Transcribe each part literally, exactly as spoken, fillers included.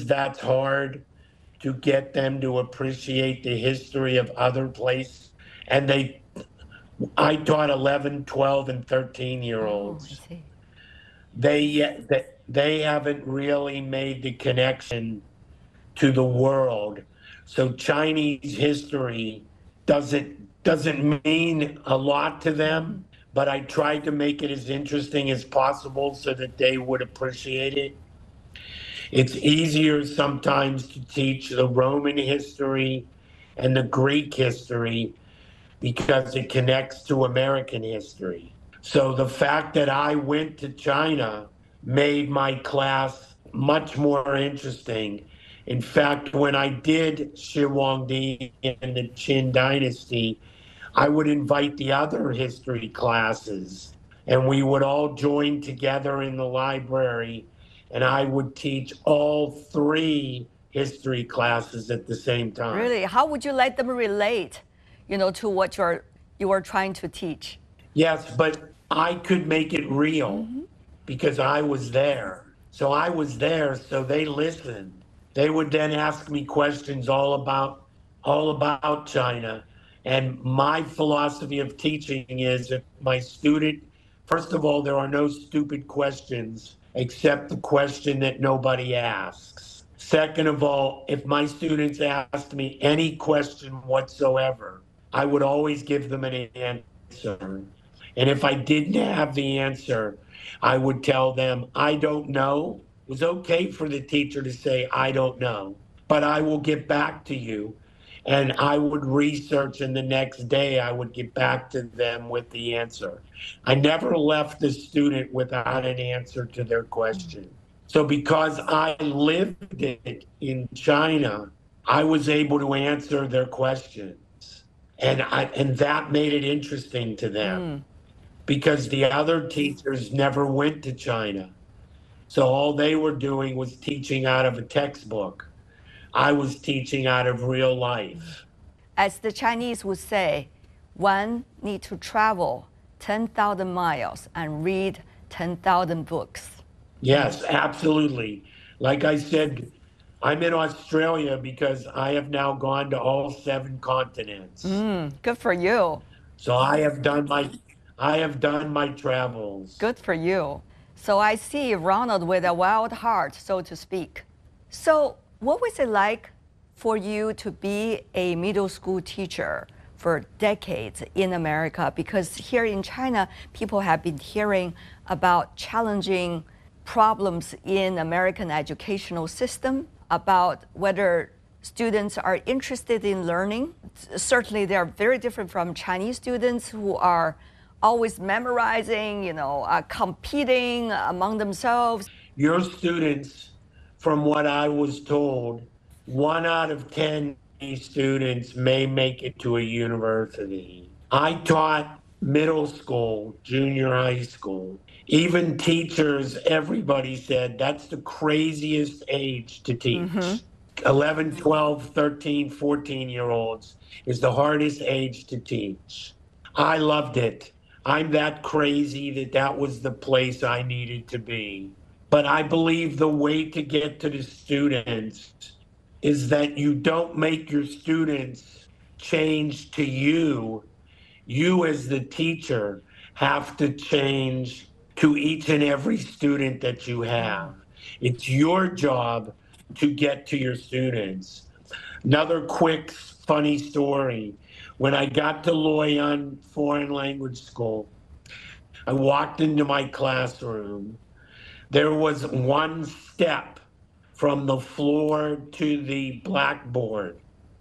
because that's hard to get them to appreciate the history of other places. And they, I taught eleven, twelve, and thirteen year Oh, I olds. see. They, they, they haven't really made the connection to the world. So Chinese history doesn't doesn't mean a lot to Mm-hmm. them, but I tried to make it as interesting as possible so that they would appreciate it. It's easier sometimes to teach the Roman history and the Greek history because it connects to American history. So the fact that I went to China made my class much more interesting. In fact, when I did Shi Huangdi and the Qin Dynasty, I would invite the other history classes and we would all join together in the library and I would teach all three history classes at the same time. Really? How would you let them relate, you know, to what you're you are trying to teach? Yes, but I could make it real Mm-hmm. because I was there. So I was there, so they listened. They would then ask me questions all about all about China. And my philosophy of teaching is if my student, first of all, there are no stupid questions except the question that nobody asks. Second of all, if my students asked me any question whatsoever, I would always give them an answer. And if I didn't have the answer, I would tell them, I don't know. It was okay for the teacher to say, I don't know, but I will get back to you. And I would research, and the next day I would get back to them with the answer. I never left the student without an answer to their question. So, because I lived it in China, I was able to answer their questions. And, I, and that made it interesting to them. Mm. Because the other teachers never went to China. So all they were doing was teaching out of a textbook. I was teaching out of real life. As the Chinese would say, one need to travel ten thousand miles and read ten thousand books. Yes, absolutely. Like I said, I'm in Australia because I have now gone to all seven continents. Mm, good for you. So I have done my I have done my travels. Good for you. So I see Ronald with a wild heart, so to speak. So what was it like for you to be a middle school teacher for decades in America? Because here in China, people have been hearing about challenging problems in American educational system, about whether students are interested in learning. Certainly, they are very different from Chinese students who are always memorizing, you know, uh, competing among themselves. Your students, from what I was told, one out of ten students may make it to a university. I taught middle school, junior high school. Even teachers, everybody said that's the craziest age to teach. Mm-hmm. eleven, twelve, thirteen, fourteen year olds is the hardest age to teach. I loved it. I'm that crazy that that was the place I needed to be. But I believe the way to get to the students is that you don't make your students change to you. You as the teacher have to change to each and every student that you have. It's your job to get to your students. Another quick funny story. When I got to Loyang Foreign Language School, I walked into my classroom. There was one step from the floor to the blackboard.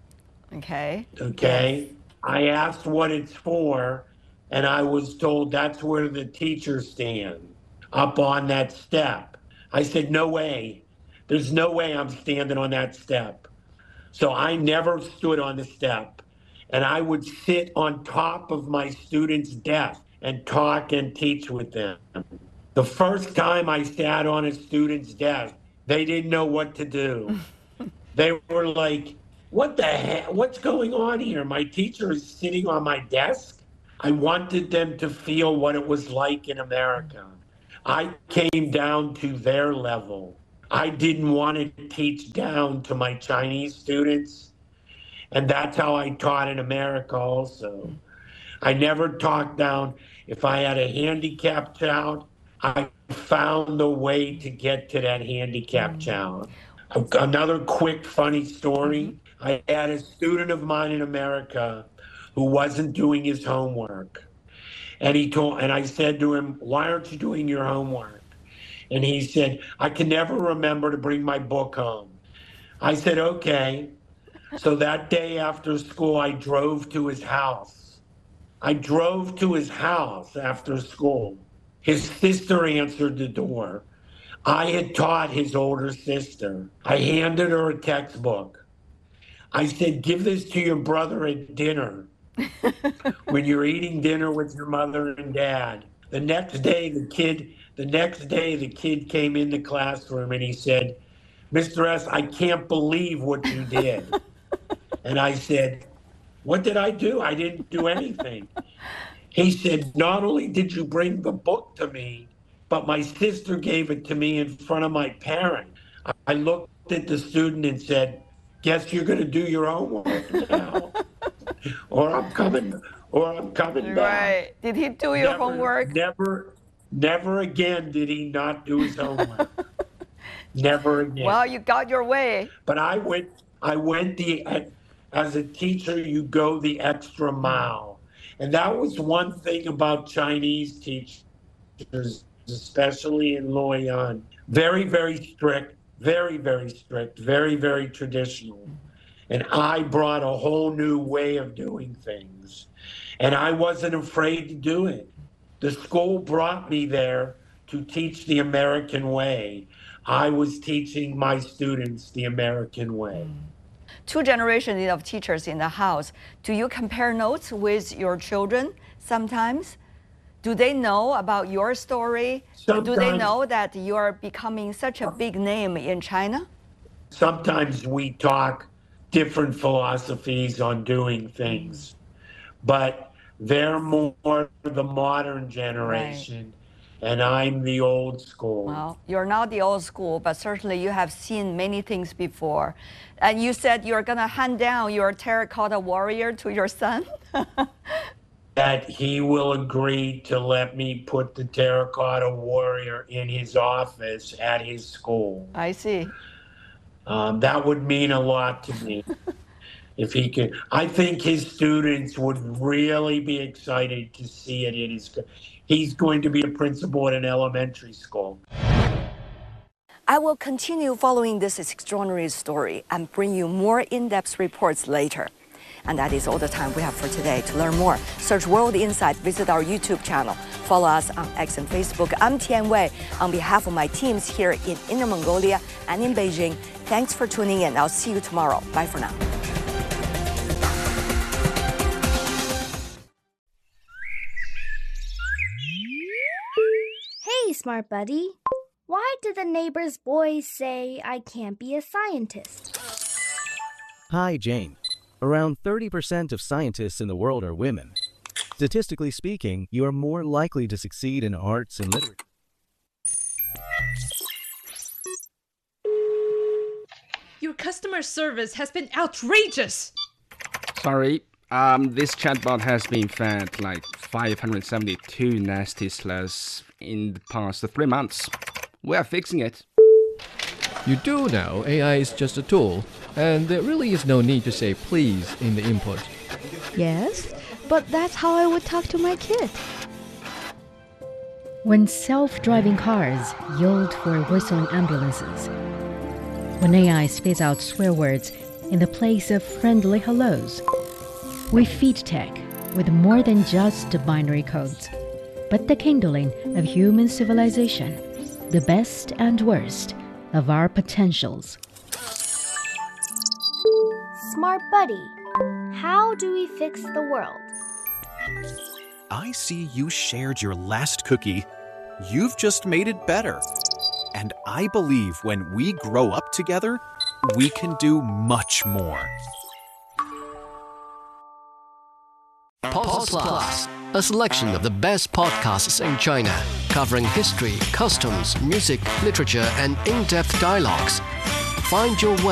Okay. Okay. I asked what it's for, and I was told that's where the teachers stand, up on that step. I said, no way. There's no way I'm standing on that step. So I never stood on the step. And I would sit on top of my students' desk and talk and teach with them. The first time I sat on a student's desk, they didn't know what to do. They were like, what the heck? What's going on here? My teacher is sitting on my desk. I wanted them to feel what it was like in America. I came down to their level. I didn't want to teach down to my Chinese students. And that's how I taught in America also. I never talked down. If I had a handicapped child, I found a way to get to that handicapped child. Another quick funny story. I had a student of mine in America who wasn't doing his homework. And he told and I said to him, "Why aren't you doing your homework?" And he said, "I can never remember to bring my book home." I said, "Okay." So that day after school, I drove to his house. I drove to his house after school. His sister answered the door. I had taught his older sister. I handed her a textbook. I said, "Give this to your brother at dinner when you're eating dinner with your mother and dad." The next day, the kid, the next day, the kid came in the classroom and he said, "Mister S, I can't believe what you did." And I said, "What did I do? I didn't do anything." He said, "Not only did you bring the book to me, but my sister gave it to me in front of my parents." I looked at the student and said, "Guess you're going to do your homework now, or I'm coming, or I'm coming back." Right. Did he do your Never, homework? Never, never again did he not do his homework. Never again. Well, you got your way. But I went, I went the, as a teacher, you go the extra mile. And that was one thing about Chinese teachers, especially in Luoyang. Very, very strict, very, very strict, very, very traditional. And I brought a whole new way of doing things. And I wasn't afraid to do it. The school brought me there to teach the American way. I was teaching my students the American way. Two generations of teachers in the house. Do you compare notes with your children sometimes? Do they know about your story? Sometimes, Do they know that you are becoming such a big name in China? Sometimes we talk different philosophies on doing things, but they're more the modern generation. Right. And I'm the old school. Well, you're not the old school, but certainly you have seen many things before. And you said you're going to hand down your terracotta warrior to your son? That he will agree to let me put the terracotta warrior in his office at his school. I see. Um, that would mean a lot to me. If he could, I think his students would really be excited to see it in his. He's going to be a principal at an elementary school. I will continue following this extraordinary story and bring you more in-depth reports later. And that is all the time we have for today. To learn more, search World Insight, visit our YouTube channel, follow us on X and Facebook. I'm Tian Wei. On behalf of my teams here in Inner Mongolia and in Beijing, thanks for tuning in. I'll see you tomorrow. Bye for now. Hey, smart buddy. Why do the neighbor's boys say I can't be a scientist? Hi, Jane. Around thirty percent of scientists in the world are women. Statistically speaking, you are more likely to succeed in arts and literature. Your customer service has been outrageous. Sorry, um, this chatbot has been fed like five hundred seventy-two nasty slurs in the past three months. We are fixing it. You do know A I is just a tool, and there really is no need to say please in the input. Yes, but that's how I would talk to my kid. When self-driving cars yield for whistling ambulances. When A I spits out swear words in the place of friendly hellos. We feed tech with more than just binary codes, but the kindling of human civilization, the best and worst of our potentials. Smart buddy, how do we fix the world? I see you shared your last cookie. You've just made it better. And I believe when we grow up together, we can do much more. Pulse Plus, a selection of the best podcasts in China, covering history, customs, music, literature, and in-depth dialogues. Find your way